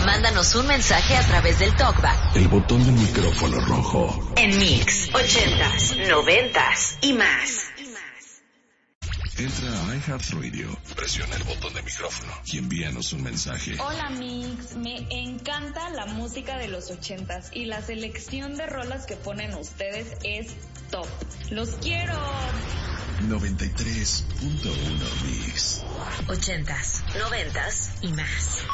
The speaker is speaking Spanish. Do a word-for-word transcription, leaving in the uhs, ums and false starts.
Mándanos un mensaje a través del talkback. El botón del micrófono rojo. En Mix, ochentas, noventas y más. Entra a iHeartRadio, presiona el botón de micrófono y envíanos un mensaje. Hola Mix, me encanta la música de los ochentas y la selección de rolas que ponen ustedes es top. ¡Los quiero! noventa y tres punto uno Mix. Ochentas, noventas y más.